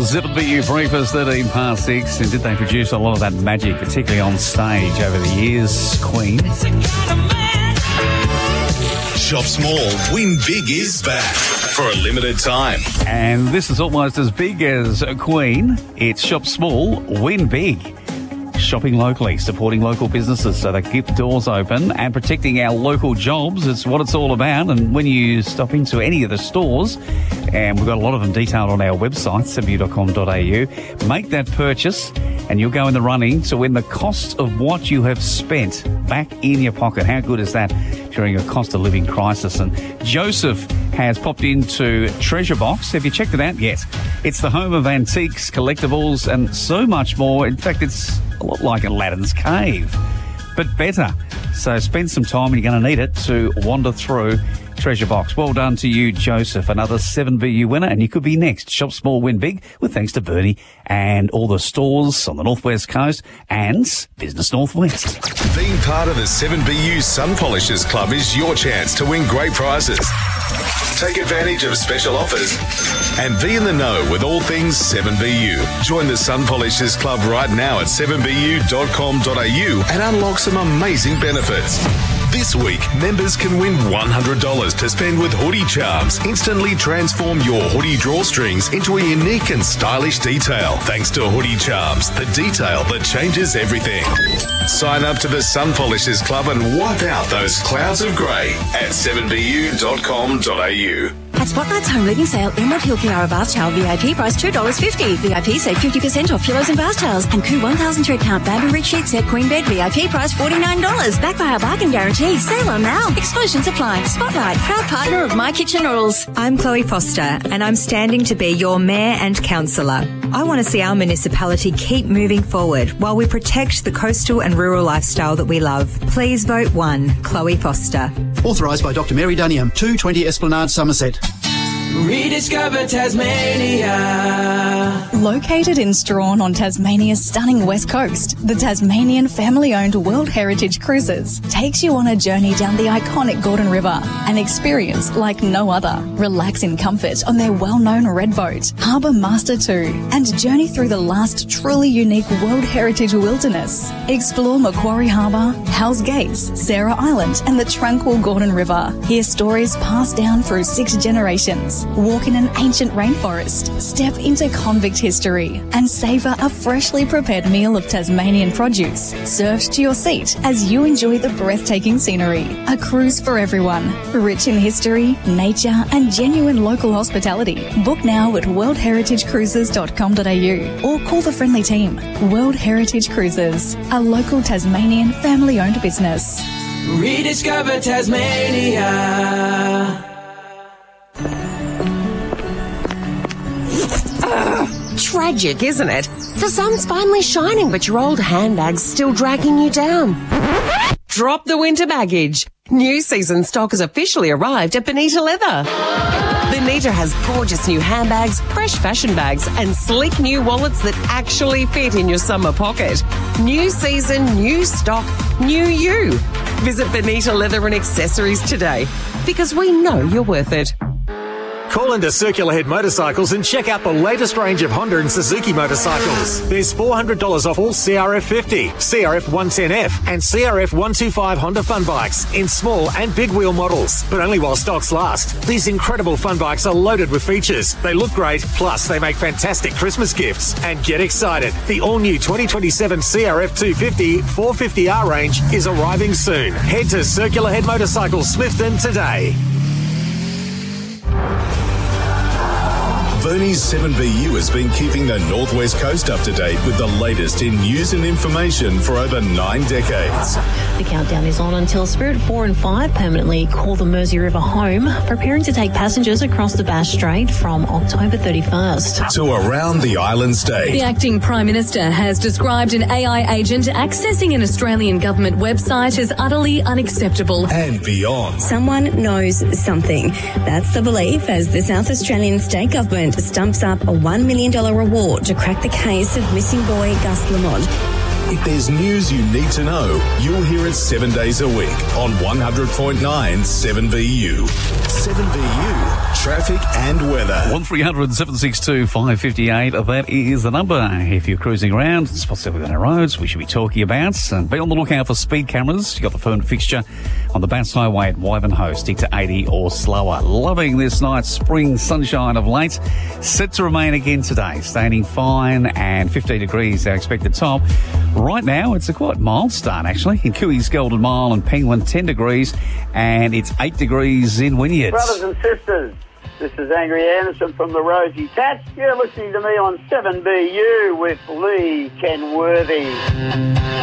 7BU Briefers, 13 past 6. And did they produce a lot of that magic, particularly on stage over the years? Queen. Shop Small, Win Big is back for a limited time. And this is almost as big as Queen. It's Shop Small, Win Big. Shopping locally, supporting local businesses so they keep the doors open and protecting our local jobs. It's what it's all about. And when you stop into any of the stores, and we've got a lot of them detailed on our website, 7bu.com.au, make that purchase and you'll go in the running to win the cost of what you have spent back in your pocket. How good is that during a cost of living crisis? And Joseph has popped into Treasure Box. Have you checked it out yet? It's the home of antiques, collectibles, and so much more. In fact, it's a lot like Aladdin's cave, but better. So spend some time, and you're going to need it, to wander through Treasure Box. Well done to you, Joseph. Another 7BU winner, and you could be next. Shop Small, Win Big, with thanks to Bernie and all the stores on the Northwest Coast and Business Northwest. Being part of the 7BU Sun Polishers Club is your chance to win great prizes. Take advantage of special offers and be in the know with all things 7BU. Join the Sun Polishers Club right now at 7bu.com.au and unlock some amazing benefits. This week, members can win $100 to spend with Hoodie Charms. Instantly transform your hoodie drawstrings into a unique and stylish detail. Thanks to Hoodie Charms, the detail that changes everything. Sign up to the Sun Polishers Club and wipe out those clouds of grey at 7bu.com.au. At Spotlight's Home Living Sale, Emerald Hill Kiara Bath Towel VIP price $2.50. VIP save 50% off pillows and bath towels. And Koo 1000 thread count Bamboo Rich Sheet Set Queen Bed VIP price $49. Backed by our bargain guarantee. Sale on now. Exclusions apply. Spotlight, proud partner of My Kitchen Noodles. I'm Chloe Foster and I'm standing to be your Mayor and Councillor. I want to see our municipality keep moving forward while we protect the coastal and rural lifestyle that we love. Please vote 1, Chloe Foster. Authorised by Dr. Mary Dunningham, 220 Esplanade, Somerset. Rediscover Tasmania. Located in Strahan on Tasmania's stunning west coast, the Tasmanian family-owned World Heritage Cruises takes you on a journey down the iconic Gordon River, an experience like no other. Relax in comfort on their well-known red boat, Harbour Master 2, and journey through the last truly unique World Heritage wilderness. Explore Macquarie Harbour, Hells Gates, Sarah Island, and the tranquil Gordon River. Hear stories passed down through 6 generations. Walk in an ancient rainforest, step into convict history, and savour a freshly prepared meal of Tasmanian produce, served to your seat as you enjoy the breathtaking scenery. A cruise for everyone, rich in history, nature, and genuine local hospitality. Book now at worldheritagecruises.com.au or call the friendly team. World Heritage Cruises, a local Tasmanian family-owned business. Rediscover Tasmania. Tragic, isn't it? The sun's finally shining, but your old handbag's still dragging you down. Drop the winter baggage. New season stock has officially arrived at Bonita Leather. Bonita has gorgeous new handbags, fresh fashion bags, and sleek new wallets that actually fit in your summer pocket. New season, new stock, new you. Visit Bonita Leather and Accessories today, because we know you're worth it. Call into Circular Head Motorcycles and check out the latest range of Honda and Suzuki motorcycles. There's $400 off all CRF 50, CRF 110F and CRF 125 Honda fun bikes in small and big wheel models, but only while stocks last. These incredible fun bikes are loaded with features. They look great, plus they make fantastic Christmas gifts. And get excited, the all-new 2027 CRF 250 450R range is arriving soon. Head to Circular Head Motorcycles Smithton today. Bernie's 7BU has been keeping the Northwest Coast up to date with the latest in news and information for over 9 decades. The countdown is on until Spirit 4 and 5 permanently call the Mersey River home, preparing to take passengers across the Bass Strait from October 31st. To around the island state. The acting Prime Minister has described an AI agent accessing an Australian government website as utterly unacceptable. And beyond. Someone knows something. That's the belief as the South Australian state government stumps up a $1 million reward to crack the case of missing boy Gus Lamont. If there's news you need to know, you'll hear it 7 days a week on 100.9 7BU. 7VU, traffic and weather. 1300 762 558. That is the number. If you're cruising around, spots within our roads we should be talking about. And be on the lookout for speed cameras. You've got the firm fixture on the Bass Highway at Wivenhoe. Stick to 80 or slower. Loving this night's spring sunshine of late. Set to remain again today. Staying fine and 15 degrees our expected top. Right now, it's a quite mild start, actually. In Cooey's Golden Mile and Penguin, 10 degrees. And it's 8 degrees in Wynyard. Brothers and sisters, this is Angry Anderson from the Rosie Tats. You're listening to me on 7BU with Lee Kenworthy.